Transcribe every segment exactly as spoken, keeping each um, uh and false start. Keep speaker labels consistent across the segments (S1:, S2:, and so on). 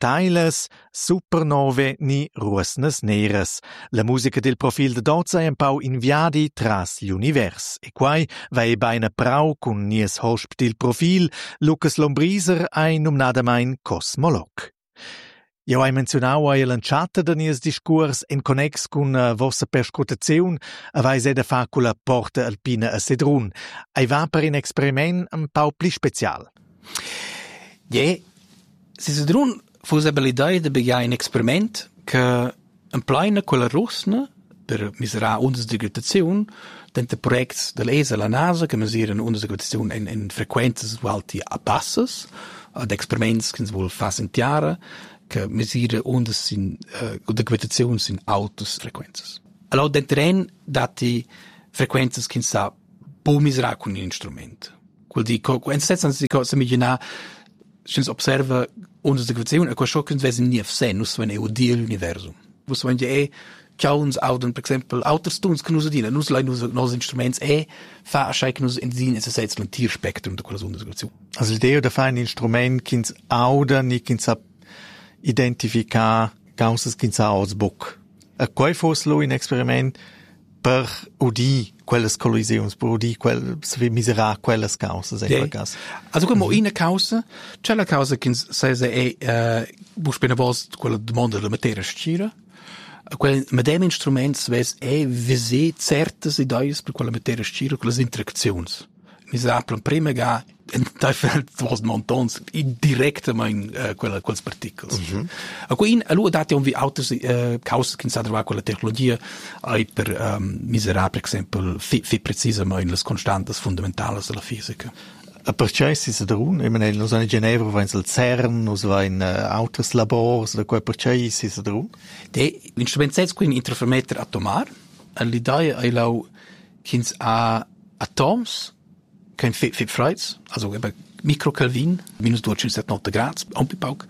S1: steiles, supernove ni ruosnas neras. La musica del profil de Dozza è un po' inviadi tras l'univers. E quai vai beina prau con nies hosp del profil, Lucas Lombriser hai numnadamein cosmolog. Io hai menzionau ai lanciata da nies discurs in connex con uh, vossa perscrutazione avai seda fa con la porta alpina a Sedrun. Ai va per un experiment un po' più special.
S2: Ja, si Sedrun fuss aber l'idea de begia un experiment che in pleina quella rusna per misurare ondas di gravitazione dentro projects dell'E S A e la NASA che misurano ondas di gravitazione in, in frequenze alti a basse, ad experiments che si vuol fare sentiare che misura ondas in uh, di gravitazione in alte frequenze. Allora dentro en dati frequenze che si sa può misurare con un strumento. Quel di in senso si cosa immaginare si osserva ondas di gravitazione e questo che si nie sen nus wenn eu di l'universum. Was wenn je Chauns auden, per esempio, autostuns che nus adina, nus lai nus nos instruments e fa a schei che nus indin es setz un tierspektrum de quella ondas di gravitazione.
S1: Also l'idea da fa un instrument che ins auda ni che sa identificar causas che sa ausbock. A quai fosse lo un experiment per udi quelles collisions, per udi quel se miserar quelles causas in quel caso.
S2: Also come mm-hmm. una causa, c'è la causa che se è eh bus per vos quella domanda della materia scira. Quel medem instruments ves è vese certas ideias per quella materia scira, quelle interazioni. Miserabile prima ga in Teufel was montons indirectamente uh, quella quels particles. Mm-hmm. A cui in allora dati un vi autos uh, causa che sa trovare quella tecnologia ai per um, miserare per esempio fi, fi precisamente le costantes fondamentali della fisica.
S1: A perché si se drun, ich meine, nos in Ginevra va in il CERN, nos va in uh, autos labors, da quei perché si se drun?
S2: De l'instrument sets qui in interferometer atomar, l'idea è lau kins a atoms kein fit fit freits, also eben Mikrokelvin, minus duecentosettantaotto gradi, un po' poco.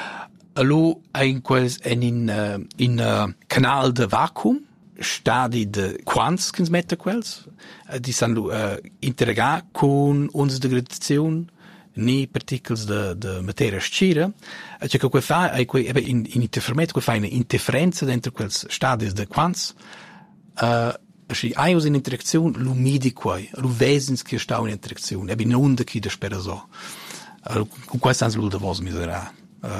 S2: Allo ein quels en in uh, in uh, canal de vacuum, stadi de quants che mette quels, uh, di san uh, interagare con ondas de gravitazione ni particles de de materia scira, uh, cioè che fa è que eben in in interferometro que fa una interferenza dentro quels stadi de quants. Uh, Perché hai in interazione lo midi quai, lo vesens che sta in interazione, e bin onda chi da spera so. Con quai sans lo da vos misera.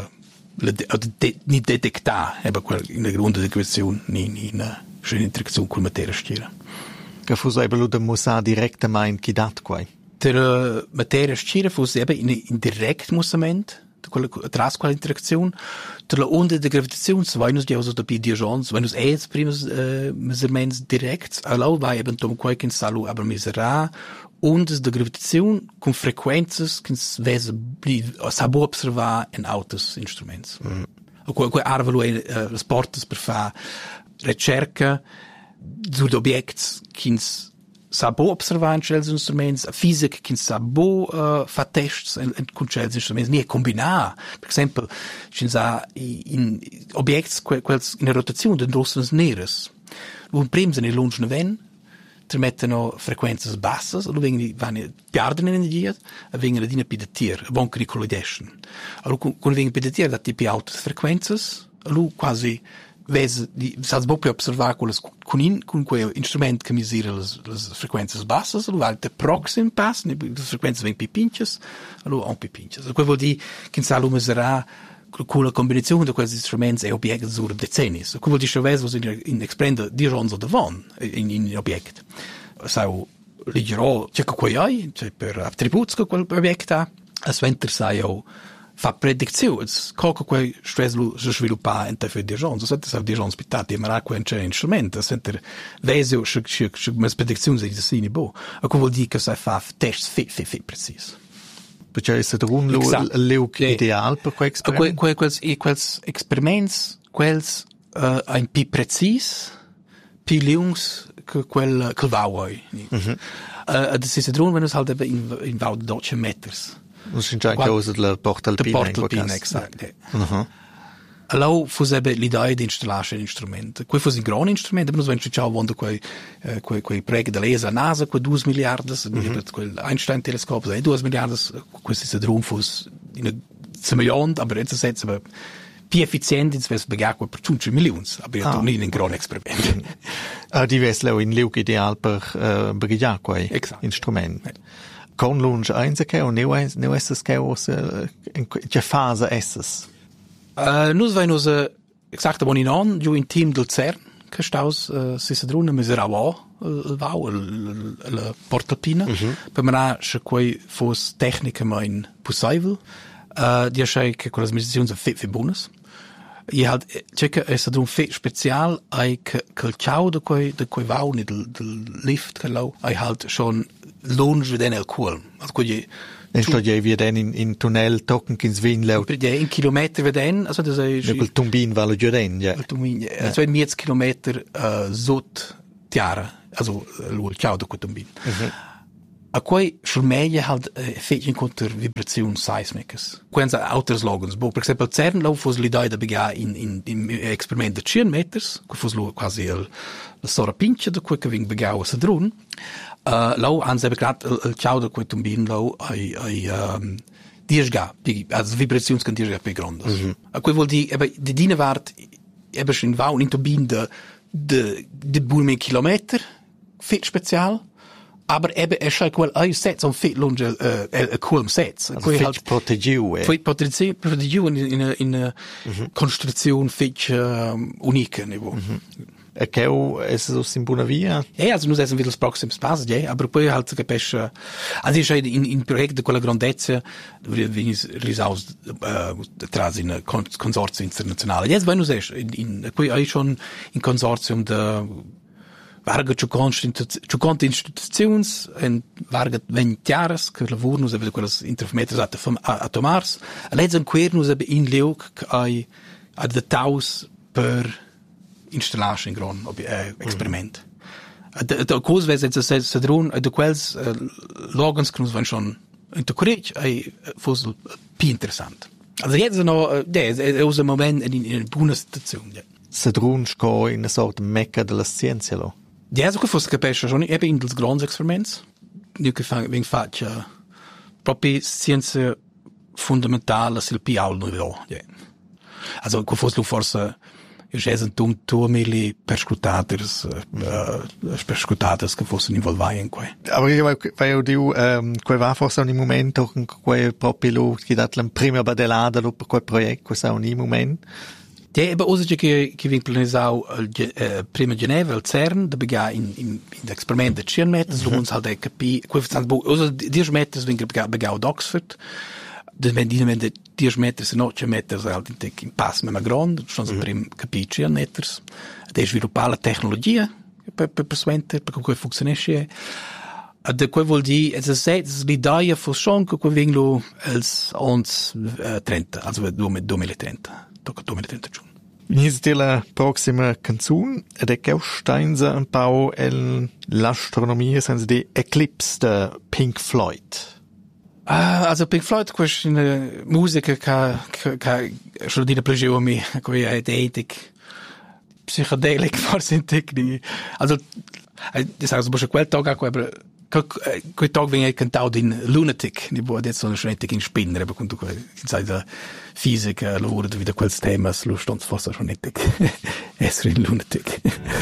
S2: Ni detecta, eba quel in der onda di gravitazione ni ni in in interazione con materia stira.
S1: Che fosse eba lo da musa directamente chi dat quai.
S2: Der materia stira fosse eba in in direct musament. Tras quella interazione tra la onda di gravitazione se vai nus di uso da pi diagens wenn nus eins primus uh, measurements direct allau vai eben tom quai che salu aber misera ondas de gravitazione con frequenzas che vese sabo observar in autos instruments. Mm. Quai quai arvalo uh, le portas per fa ricerca su objects che sabo observar in cels instruments, a fisica che sabo uh, fa tests in, in con cels instruments, nie combinar. Per esempio, ci sa in objects que, quels in rotazione de rossas neres. Lo prim se ne lunge ven, tremettono frequenze basse, lo vengono vanno perdono energia, e vengono di pidatir, a buon cricolidation. Allora, quando vengono pidatir da tipi alte frequenze, allora quasi vez di sals proprio observar con con in con quel instrument che misura le le frequenze basse, lo valte proxim pass, le frequenze ben pipinches, allora un pipinches. Quello vuol dire che sa lo misura con la combinazione di questi strumenti e obietти sur decenni. Quello vuol dire che vez in in exprende di ronzo de von in in obiect. Sau leggerò c'è che quei hai, c'è per attributi che quel obietto ha, a sventer sai o fa predizioni, qualche quei stress lo sviluppa in te für diagens, so das diagens pitati, ma ra quel c'è instrumento, senter vesio che che che mes predizioni di sini bo. A co vuol dire che sai fa test fit fit fit precis.
S1: Perché è stato un lo ideal per quel
S2: experiment. Quel quels e quels experiments, quels uh, ein pi precis, pi lungs che quel che vauoi. Mhm. Uh, das ist drum, wenn es halt in in vau deutsche meters.
S1: Non si già causa della porta alpina.
S2: La porta alpina, esatto. Uh-huh. Allora, fosse l'idea di installare un strumento. Questo fosse un grande strumento, ma non si già quando quei, eh, quei, quei progetti dell'E S A, NASA, quei due miliardi, mm-hmm. quel Einstein-telescopio, due miliardi, questo è drum fosse in Million, aber jetzt setzen wir più effizient ins ves begacqua per cinque milioni, aber io ah. non in gran experiment.
S1: Uh, di veslo in liug ideal per uh, begacqua instrument. Ja. Con lunge eins che o neu neu esses che os in che fase esses.
S2: Uh, nus vai nus uh, exakt bon in on, giù in team del CERN, che staus uh, si sedruna miserava il vau la portalpina, mm-hmm. per mana che quei fos tecnica mein possible. Uh, die schei che con las missions fit fi bonus. Je halt checker es ad un fit special ai che che ciao de quei de quei vau nel del lift che lau ai halt schon lunge den el cool. Also quei
S1: den sto je wie den in in tunnel tocken ins Wien laut.
S2: Ja, in Kilometer wie den, also das ist
S1: ja quel tumbin valo jo den, ja.
S2: Tumbin, ja. zweihundert Kilometer uh, sot tiara, also lo ciao de quei tumbin. Mhm. A quei sul meglio halt eh, fetchen contro vibrazioni seismicas. Quens alters logans, bo per esempio CERN lau fos l'idea da bega in in in experiment de cien meters, que fos lo quasi il la sora pincha da quei che ving bega a sadrun. Uh, lau han se begat il, il ciao da quei tumbin lau ai ai um, dies ga, also vibrazioni kan dies ga pe grandes. Mm-hmm. A quei vuol di ebe de dine wart ebe schon vau in tumbin de de de bume kilometer fit spezial. Aber eben, er scheint quel ein Set, so ein fit lunge, äh, ein cool Set.
S1: Also fit halt protegiu, eh?
S2: Fit protegiu, protegiu in, in, in eine mhm. Konstruktion fit, uh, unica, niveau.
S1: Mhm. E che es es in buona via?
S2: Ja, also nur essen wir das proximes pass, ja, aber poi halt capisce, also ich in in Projekt de quella grandezza, wenn ich risaus äh, tras in ein Konsortium internazionale. Jetzt wenn du sagst, in, in poi auch schon in Konsortium de varga ciuconte instituziuns en varga venti jares che lavorano sobre quelles interferometers atomars a lezen quer nus ebe in leuk ai adattaus per installation gran eh, experiment. Mm. Da cos ves et se se dron de quels uh, logans che nus van schon intercorrect ai fos pi interessant. Also jetzt no ja, es ist ein Moment in in buona situazione. Ja.
S1: Se dron sco in una sorta mecca della scienza lo.
S2: Ja, so che fosse capisce schon eben in dels grands experiments. Io che fa wegen faccia proprio scienza fondamentale sul più alto livello. Ja. Also che fosse forse io c'è un tuo mili perscrutators uh, perscrutators che fossero involvati in quei.
S1: Aber io vai dio ehm quei va forse un momento con quei proprio lo che dat la prima badellada per quel progetto questo un moment.
S2: Ja, eben auch che che ving planisau uh, prima Geneva al CERN da bega in in in experiment de cien meters mm-hmm. uns halt e capi quel bo also dieci meters ving bega bega ad Oxford de wenn die wenn de dieci meters no cien meters halt in tek in pass ma grand schon so prim capi cien meters de sviluppare la tecnologia per per persuente per come funzionesce de quel vuol di es è l'idea fu schon che quel ving lo als ons uh, trenta also duemilatrenta tocca duemilatrenta.
S1: Inizia la prossima canzone ed è che Steinze un po' l'astronomia senza di Eclipse de Pink Floyd.
S2: Ah, also Pink Floyd questa è musica che che schon di piaceva a me, che è etic psichedelic forse in tecni. Also das heißt, was quel tag aber quel tag wenn ich cantau in Lunatic, ni bo jetzt so eine schreckliche in Spinner, aber quando sai da fisica, lavoro wieder quels temas, lo stonz forse schon nicht. Essere in Lunatic.